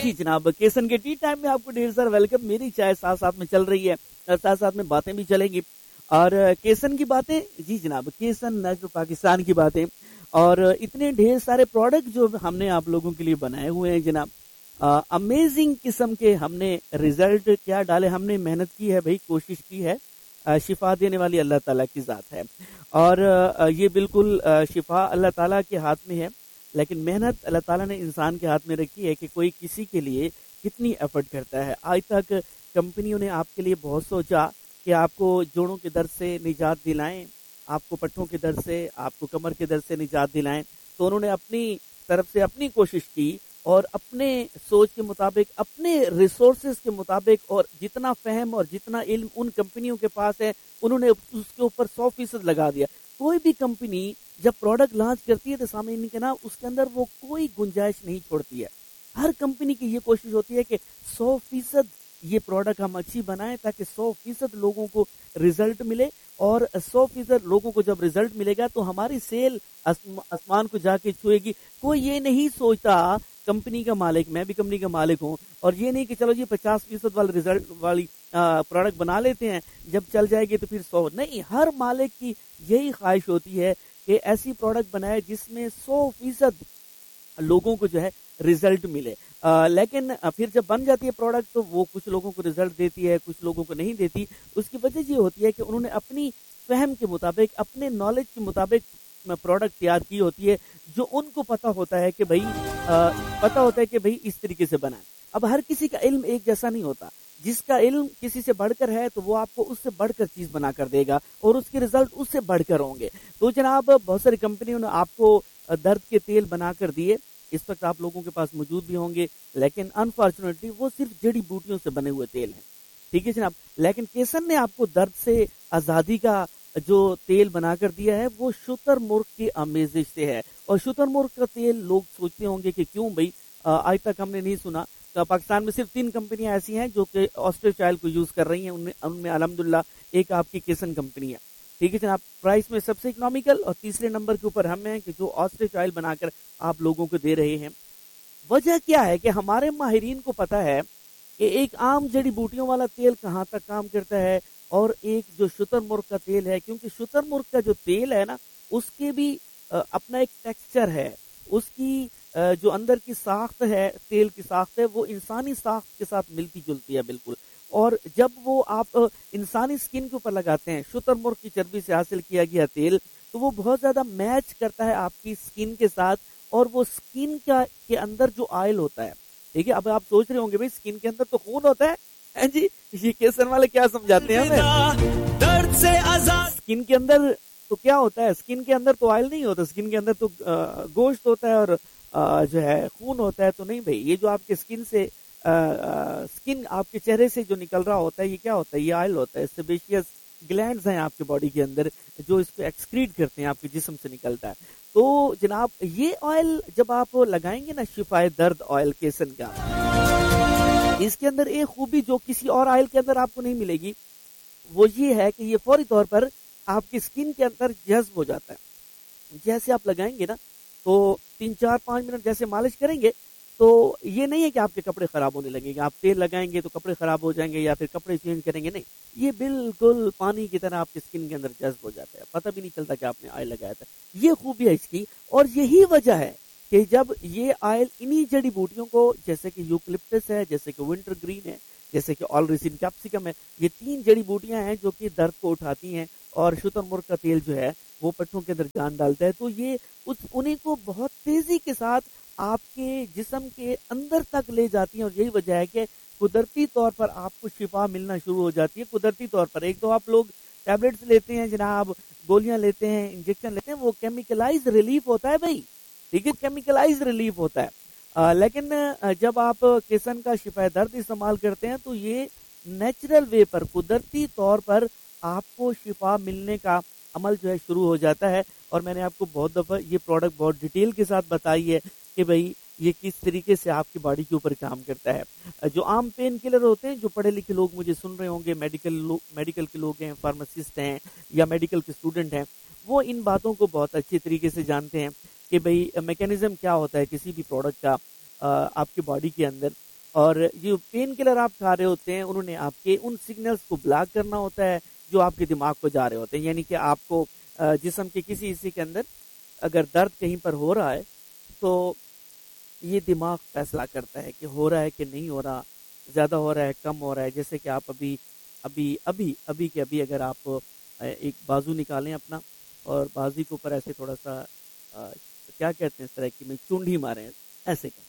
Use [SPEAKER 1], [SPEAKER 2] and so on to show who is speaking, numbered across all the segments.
[SPEAKER 1] जी जनाब, केसन के टी टाइम में आपको ढेर सारा वेलकम। मेरी चाय साथ साथ में चल रही है और साथ साथ में बातें भी चलेंगी। और केसन की बातें, जी जनाब, केसन नेक्स्ट पाकिस्तान की बातें और इतने ढेर सारे प्रोडक्ट जो हमने आप लोगों के लिए बनाए हुए हैं जनाब। अमेजिंग किस्म के हमने रिजल्ट क्या डाले, हमने मेहनत की है भाई, कोशिश की है। शिफा देने वाली अल्लाह ताला की ज़ात है और ये बिल्कुल शिफा अल्लाह ताला के हाथ में है, लेकिन मेहनत अल्लाह ताला ने इंसान के हाथ में रखी है कि कोई किसी के लिए कितनी एफर्ट करता है। आज तक कंपनियों ने आपके लिए बहुत सोचा कि आपको जोड़ों के दर्द से निजात दिलाएं, आपको पट्टों के दर्द से, आपको कमर के दर्द से निजात दिलाएं, तो उन्होंने अपनी तरफ से अपनी कोशिश की और अपने सोच के मुताबिक, अपने रिसोर्सेज के मुताबिक और जितना फहम और जितना इल्म उन कंपनियों के पास है, उन्होंने उसके ऊपर 100% लगा दिया। कोई भी कंपनी जब प्रोडक्ट लॉन्च करती है तो सामने के ना उसके अंदर वो कोई गुंजाइश नहीं छोड़ती है। हर कंपनी की ये कोशिश होती है कि 100% ये प्रोडक्ट हम अच्छी बनाएं ताकि 100% लोगों को रिजल्ट मिले और 100% लोगों को जब रिजल्ट मिलेगा तो हमारी सेल आसमान को जाके छुएगी। कोई ये नहीं सोचता, कंपनी का मालिक, मैं भी कंपनी का मालिक हूँ, और ये नहीं कि चलो जी 50% वाले रिजल्ट वाली प्रोडक्ट बना लेते हैं, जब चल जाएगी तो फिर 100 नहीं। हर मालिक की यही ख्वाहिश होती है कि ऐसी प्रोडक्ट बनाए जिसमें 100% लोगों को जो है रिजल्ट मिले। लेकिन फिर जब बन जाती है प्रोडक्ट तो वो कुछ लोगों को रिजल्ट देती है, कुछ लोगों को नहीं देती। उसकी वजह ये होती है कि उन्होंने अपनी फहम के मुताबिक, अपने नॉलेज के मुताबिक प्रोडक्ट तैयार की होती है, जो उनको पता होता है कि भाई इस तरीके से बनाए। अब हर किसी का इल्म एक जैसा नहीं होता, जिसका इल्म किसी से बढ़कर है तो वो आपको उससे बढ़कर चीज बना कर देगा और उसके रिजल्ट उससे बढ़कर होंगे। तो जनाब, बहुत सारी कंपनियों ने आपको दर्द के तेल बनाकर दिए, इस वक्त आप लोगों के पास मौजूद भी होंगे, लेकिन अनफॉर्चुनेटली वो सिर्फ जड़ी बूटियों से बने हुए तेल हैं। ठीक है जनाब, लेकिन केसन ने आपको दर्द से आजादी का जो तेल बनाकर दिया है वो शुतुरमुर्ग की आमेजिश से है। और शुतुरमुर्ग का तेल लोग सोचते होंगे कि क्यों भाई, आज तक हमने नहीं सुना। तो पाकिस्तान में सिर्फ 3 कंपनियां ऐसी हैं जो कि ऑस्ट्रिच ऑयल को यूज कर रही हैं, उनमें अल्हम्दुलिल्लाह एक आपकी केसन कंपनी है। ठीक है जनाब, प्राइस में सबसे इकोनॉमिकल और तीसरे नंबर के ऊपर हम हैं कि जो ऑस्ट्रिच ऑयल बनाकर आप लोगों को दे रहे हैं। वजह क्या है कि हमारे माहिरीन को पता है कि एक आम जड़ी बूटियों वाला तेल कहाँ तक काम करता है और एक जो शुतुरमुर्ग का तेल है, क्योंकि शुतुरमुर्ग का जो तेल है ना, उसके भी अपना एक टेक्सचर है, उसकी जो अंदर की साख्त है, तेल की साख्त है, वो इंसानी साख्त के साथ मिलती जुलती है बिल्कुल। और जब वो आप इंसानी स्किन के ऊपर लगाते हैं शुतुरमुर्ग की चर्बी से हासिल किया गया तेल, तो वो बहुत ज्यादा मैच करता है आपकी स्किन के साथ, और वो स्किन के अंदर जो ऑयल होता है, ठीक है। अब आप सोच रहे होंगे भाई स्किन के अंदर तो खून होता है जी, ये केसन वाले क्या समझाते हैं हमें, दर्द से आजाद। स्किन के अंदर तो क्या होता है, स्किन के अंदर तो ऑयल नहीं होता, स्किन के अंदर तो गोश्त होता है और जो है खून होता है। तो नहीं भाई, ये जो आपके स्किन आपके चेहरे से जो निकल रहा होता है, ये क्या होता है, ये ऑयल होता है। सेबेशियस ग्लैंड्स हैं आपके बॉडी के अंदर जो इसको एक्सक्रीट करते हैं, आपके जिस्म से निकलता है। तो जनाब, ये ऑयल जब आप लगाएंगे ना, शिफाए दर्द ऑयल केसन का, इसके अंदर एक खूबी जो किसी और ऑयल के अंदर आपको नहीं मिलेगी, वो ये है कि ये फौरी तौर पर आपकी स्किन के अंदर जज्ब हो जाता है। जैसे आप लगाएंगे ना, तो 3-4-5 मिनट जैसे मालिश करेंगे, तो ये नहीं है कि आपके कपड़े खराब होने लगेंगे, आप तेल लगाएंगे तो कपड़े खराब हो जाएंगे या फिर कपड़े चेंज करेंगे, नहीं, ये बिल्कुल पानी की तरह आपकी स्किन के अंदर जज्ब हो जाता है, पता भी नहीं चलता कि आपने ऑयल लगाया था। ये खूबी है इसकी, और यही वजह है कि जब ये ऑयल इन्हीं जड़ी बूटियों को, जैसे कि यूकलिप्टस है, जैसे कि विंटर ग्रीन है, जैसे कि ऑलरिसिन कैप्सिकम है, ये 3 जड़ी बूटियां हैं जो कि दर्द को उठाती हैं, और शुतुरमुर्ग का तेल जो है वो पट्टों के अंदर जान डालता है। तो ये उन्हीं को बहुत तेजी के साथ आपके जिस्म के अंदर तक ले जाती हैं, और यही वजह है कि कुदरती तौर पर आपको शिफा मिलना शुरू हो जाती है। कुदरती तौर पर एक तो आप लोग टैबलेट्स लेते हैं जनाब, गोलियां लेते हैं, इंजेक्शन लेते हैं, वो केमिकलाइज रिलीफ होता है भाई, ठीक है, केमिकलाइज रिलीफ होता है। लेकिन जब आप केसन का शिफा दर्द इस्तेमाल करते हैं तो ये नेचुरल वे पर, कुदरती तौर पर आपको शिफा मिलने का अमल जो है शुरू हो जाता है। और मैंने आपको बहुत दफा ये प्रोडक्ट बहुत डिटेल के साथ बताई है कि भाई ये किस तरीके से आपकी बॉडी के ऊपर काम करता है। जो आम पेन किलर होते हैं, जो पढ़े लिखे लोग मुझे सुन रहे होंगे, मेडिकल के लोग हैं, फार्मासिस्ट हैं या मेडिकल के स्टूडेंट हैं, वो इन बातों को बहुत अच्छी तरीके से जानते हैं कि भाई मैकेनिज्म क्या होता है किसी भी प्रोडक्ट का आपकी बॉडी के अंदर। اور جو پین کلر آپ کھا رہے ہوتے ہیں انہوں نے آپ کے ان سگنلز کو بلاک کرنا ہوتا ہے جو آپ کے دماغ کو جا رہے ہوتے ہیں. یعنی کہ آپ کو جسم کے کسی حصے کے اندر اگر درد کہیں پر ہو رہا ہے تو یہ دماغ فیصلہ کرتا ہے کہ ہو رہا ہے کہ نہیں ہو رہا, زیادہ ہو رہا ہے کم ہو رہا ہے. جیسے کہ آپ ابھی اگر آپ ایک بازو نکالیں اپنا اور بازو کے اوپر ایسے تھوڑا سا کیا کہتے ہیں اس طرح کی میں چونڈی ماریں ایسے کا,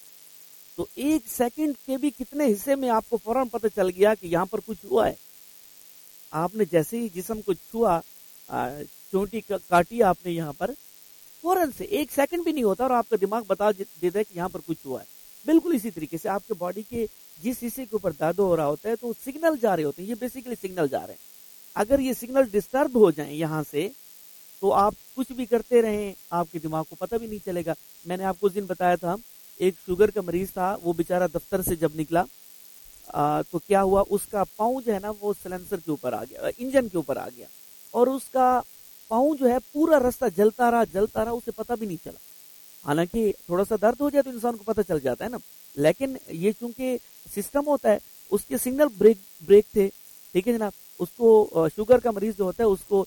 [SPEAKER 1] تو ایک سیکنڈ کے بھی کتنے حصے میں آپ کو فوراً پتہ چل گیا کہ یہاں پر کچھ ہوا ہے. آپ نے جیسے ہی جسم کو چھوا, چونٹی کاٹی آپ نے یہاں پر, فوراً سے ایک سیکنڈ بھی نہیں ہوتا اور آپ کا دماغ بتا دیتا ہے کہ یہاں پر کچھ ہوا ہے. بالکل اسی طریقے سے آپ کے باڈی کے جس حصے کے اوپر درد ہو رہا ہوتا ہے تو سگنل جا رہے ہوتے ہیں, یہ بیسیکلی سگنل جا رہے ہیں. اگر یہ سگنل ڈسٹرب ہو جائیں یہاں سے تو آپ کچھ بھی کرتے رہیں آپ کے دماغ کو پتہ بھی نہیں چلے گا. میں نے آپ کو اس دن بتایا تھا ایک شوگر کا مریض تھا, وہ بیچارہ دفتر سے جب نکلا تو کیا ہوا, اس کا پاؤں جو ہے نا وہ سلنسر کے اوپر آ گیا, انجن کے اوپر آ گیا, اور اس کا پاؤں جو ہے پورا راستہ جلتا رہا, اسے پتہ بھی نہیں چلا. حالانکہ تھوڑا سا درد ہو جائے تو انسان کو پتہ چل جاتا ہے نا, لیکن یہ چونکہ سسٹم ہوتا ہے اس کے سگنل بریک تھے. ٹھیک ہے جناب, اس کو شوگر کا مریض جو ہوتا ہے اس کو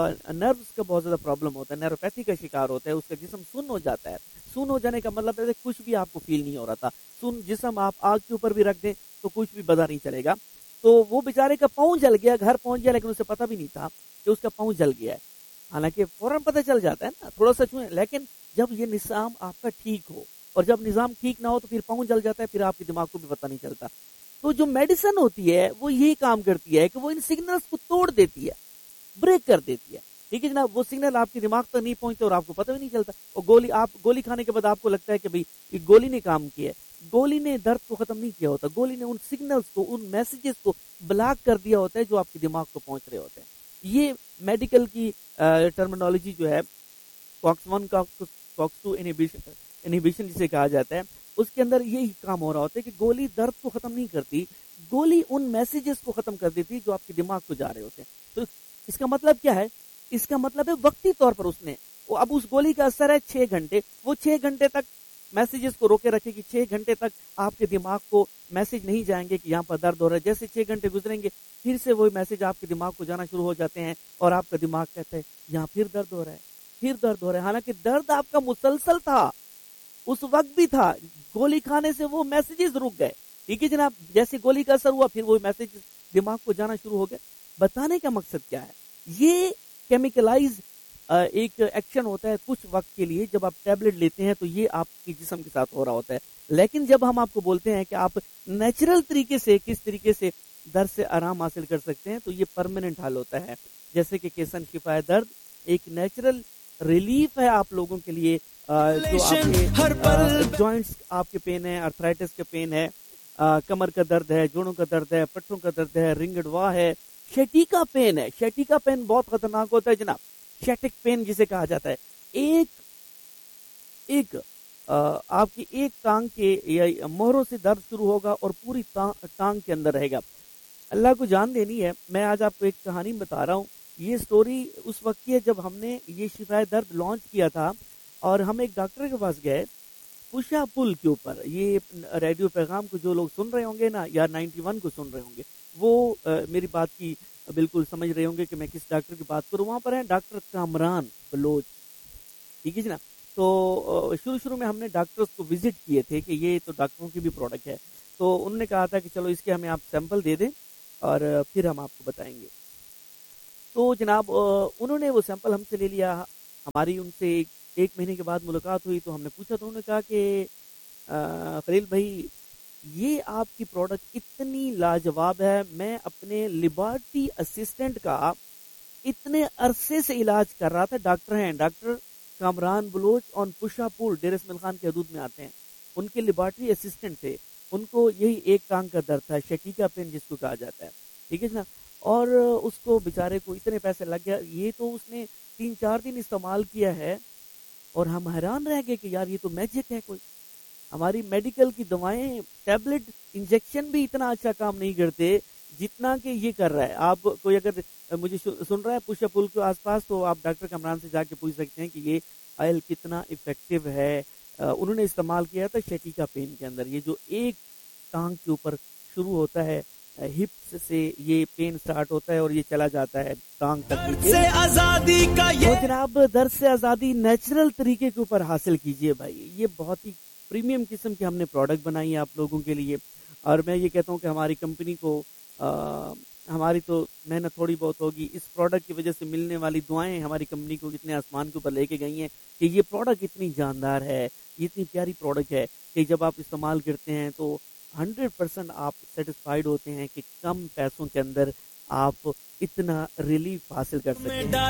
[SPEAKER 1] نروز کا بہت زیادہ پرابلم ہوتا ہے, نیروپیتھی کا شکار ہوتا ہے, اس کا جسم سن ہو جاتا ہے. سن ہو جانے کا مطلب ہے کچھ بھی آپ کو فیل نہیں ہو رہا تھا. سن جسم آپ آگ کے اوپر بھی رکھ دیں تو کچھ بھی پتا نہیں چلے گا. تو وہ بیچارے کا پاؤں جل گیا, گھر پہنچ گیا, لیکن اسے پتا بھی نہیں تھا کہ اس کا پاؤں جل گیا ہے. حالانکہ فوراً پتہ چل جاتا ہے نا, تھوڑا سا چھوئیں, لیکن جب یہ نظام آپ کا ٹھیک ہو, اور جب نظام ٹھیک نہ ہو تو پھر پاؤں جل جاتا ہے, پھر آپ کے دماغ کو بھی پتہ نہیں چلتا. تو جو میڈیسن ہوتی ہے وہ یہی کام کرتی ہے کہ وہ ان سگنلز کو توڑ دیتی ہے, بریک کر دیتی ہے. ٹھیک ہے جناب, وہ سگنل آپ کے دماغ تک نہیں پہنچتے اور آپ کو پتہ بھی نہیں چلتا. اور گولی کھانے کے بعد آپ کو لگتا ہے کہ بھئی یہ گولی نے کام کیا ہے. گولی نے درد کو ختم نہیں کیا ہوتا, گولی نے ان سگنلز کو, ان میسیجز کو بلاک کر دیا ہوتا ہے جو آپ کے دماغ کو پہنچ رہے ہوتے ہیں. یہ میڈیکل کی ٹرمینالوجی جو ہے کاکس 1 کاکس 2 انہیبیشن جسے کہا جاتا ہے, اس کے اندر یہی کام ہو رہا ہوتا ہے کہ گولی درد کو ختم نہیں کرتی, گولی ان میسیجز کو ختم کر دیتی جو آپ کے دماغ کو جا رہے ہوتے ہیں. تو اس کا مطلب کیا ہے, اس کا مطلب ہے وقتی طور پر اس نے, اب اس گولی کا اثر ہے 6 گھنٹے, وہ 6 گھنٹے تک میسیجز کو روکے رکھے کہ 6 گھنٹے تک آپ کے دماغ کو میسج نہیں جائیں گے کہ یہاں پر درد ہو رہا ہے. جیسے 6 گھنٹے گزریں گے پھر سے وہی میسج آپ کے دماغ کو جانا شروع ہو جاتے ہیں, اور آپ کا دماغ کہتا ہے یہاں پھر درد ہو رہا ہے, پھر درد ہو رہا ہے. حالانکہ درد آپ کا مسلسل تھا, اس وقت بھی تھا, گولی کھانے سے وہ میسیجز رک گئے. ٹھیک ہے جناب, جیسے گولی کا اثر ہوا پھر وہ میسج دماغ کو جانا شروع ہو گیا. بتانے کا مقصد کیا ہے, یہ کیمیکلائز ایک ایکشن ہوتا ہے کچھ وقت کے لیے. جب آپ ٹیبلٹ لیتے ہیں تو یہ آپ کے جسم کے ساتھ ہو رہا ہوتا ہے, لیکن جب ہم آپ کو بولتے ہیں کہ آپ نیچرل طریقے سے کس طریقے سے درد سے آرام حاصل کر سکتے ہیں, تو یہ پرماننٹ حل ہوتا ہے. جیسے کہ کیسن شفا درد ایک نیچرل ریلیف ہے آپ لوگوں کے لیے, جو آپ کے جوائنٹس آپ کے پین ہے, آرتھرائٹس کا پین ہے, کمر کا درد ہے, جوڑوں کا درد ہے, پٹھوں کا درد ہے, رنگڑوا ہے, شیٹیکا پین ہے. شیٹیکا پین بہت خطرناک ہوتا ہے جناب, شیٹک پین جسے کہا جاتا ہے. ایک آپ کی ایک ٹانگ کے یا مہروں سے درد شروع ہوگا اور پوری ٹانگ کے اندر رہے گا. اللہ کو جان دینی ہے. میں آج آپ کو ایک کہانی بتا رہا ہوں. یہ سٹوری اس وقت کی ہے جب ہم نے یہ شفائے درد لانچ کیا تھا, اور ہم ایک ڈاکٹر کے پاس گئے پوشا پل کے اوپر. یہ ریڈیو پیغام کو جو لوگ سن رہے ہوں گے نا, یا 91 کو سن رہے ہوں گے, وہ میری بات کی بالکل سمجھ رہے ہوں گے کہ میں کس ڈاکٹر کی بات کروں. وہاں پر ہے ڈاکٹر کامران بلوچ. ٹھیک ہے نا. تو شروع میں ہم نے ڈاکٹرز کو وزٹ کیے تھے کہ یہ تو ڈاکٹروں کی بھی پروڈکٹ ہے, تو انہوں نے کہا تھا کہ چلو اس کے ہمیں آپ سیمپل دے دیں اور پھر ہم آپ کو بتائیں گے. تو جناب انہوں نے وہ سیمپل ہم سے لے لیا. ہماری ان سے ایک مہینے کے بعد ملاقات ہوئی تو ہم نے پوچھا, تو انہوں نے کہا کہ خلیل بھائی یہ آپ کی پروڈکٹ اتنی لاجواب ہے, میں اپنے لیبارٹری اسسٹنٹ کا اتنے عرصے سے علاج کر رہا تھا. ڈاکٹر ہیں, ڈاکٹر کامران بلوچ آن پشا پول ڈیر اسماعیل خان کے حدود میں آتے ہیں. ان کے لیبارٹری اسسٹنٹ تھے, ان کو یہی ایک ٹانگ کا درد تھا, شیٹیکا پین جس کو کہا جاتا ہے. ٹھیک ہے نا. اور اس کو بیچارے کو اتنے پیسے لگ گیا. یہ تو اس نے 3-4 دن استعمال کیا ہے, اور ہم حیران رہ گئے کہ یار یہ تو میجک ہے کوئی. ہماری میڈیکل کی دوائیں, ٹیبلٹ, انجیکشن بھی اتنا اچھا کام نہیں کرتے جتنا کہ یہ کر رہا ہے. آپ کوئی اگر مجھے سن رہا ہے پوشا پل کے آس پاس, تو آپ ڈاکٹر کامران سے جا کے پوچھ سکتے ہیں کہ یہ آئل کتنا افیکٹو ہے. انہوں نے استعمال کیا تھا شیٹیکا پین کے اندر. یہ جو ایک ٹانگ کے اوپر شروع ہوتا ہے، ہپس سے یہ پین سٹارٹ ہوتا ہے اور یہ چلا جاتا ہے ٹانگ تک نیچے۔ تو جناب درد سے آزادی نیچرل طریقے کے اوپر حاصل کیجئے بھائی، یہ بہت ہی پریمیم قسم کی ہم نے پروڈکٹ بنائی ہے آپ لوگوں کے لیے، اور میں یہ کہتا ہوں کہ ہماری کمپنی کو ہماری تو محنت تھوڑی بہت ہوگی، اس پروڈکٹ کی وجہ سے ملنے والی دعائیں ہماری کمپنی کو کتنے آسمان کے اوپر لے کے گئی ہیں کہ یہ پروڈکٹ اتنی جاندار ہے، یہ اتنی پیاری پروڈکٹ ہے کہ جب آپ استعمال کرتے ہیں تو 100% آپ سیٹسفائیڈ ہوتے ہیں کہ کم پیسوں کے اندر آپ اتنا ریلیف حاصل کر سکتے ہیں۔